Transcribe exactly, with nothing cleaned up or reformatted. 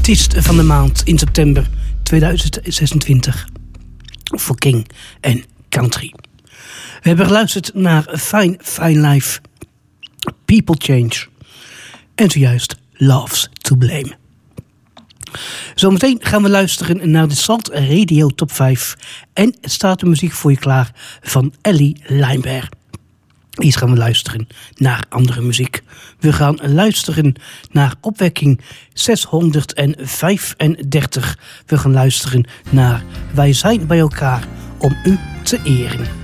artiest van de maand in september tweeduizend zesentwintig voor King en Country. We hebben geluisterd naar Fine Fine Life, People Change en zojuist Love's to Blame. Zometeen gaan we luisteren naar de Salt Radio Top vijf en staat de muziek voor je klaar van Ellie Lijnberg. Eerst gaan we luisteren naar andere muziek. We gaan luisteren naar opwekking zeshonderdvijfendertig. We gaan luisteren naar Wij zijn bij elkaar om u te eren.